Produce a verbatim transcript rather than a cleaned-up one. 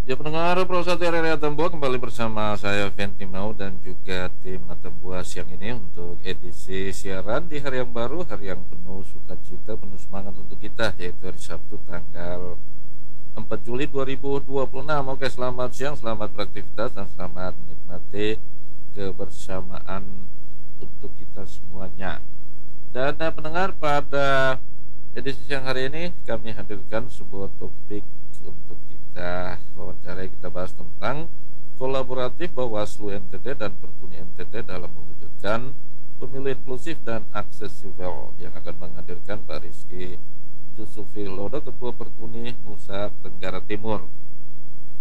Ya pendengar Pro satu R R I Atambua, kembali bersama saya Venti Mau dan juga tim Atambua siang ini untuk edisi siaran di hari yang baru, hari yang penuh sukacita, penuh semangat untuk kita, yaitu hari Sabtu tanggal empat Juli dua ribu dua puluh enam. Oke, selamat siang, selamat beraktivitas dan selamat menikmati kebersamaan untuk kita semuanya. Dan eh, pendengar, pada edisi siang hari ini kami hadirkan sebuah topik untuk kita wawancara. Kita bahas tentang kolaboratif Bawaslu N T T dan Pertuni N T T dalam mewujudkan pemilu inklusif dan aksesibel, yang akan menghadirkan Pak Rizky Jusufi Lodo, Ketua Pertuni Nusa Tenggara Timur.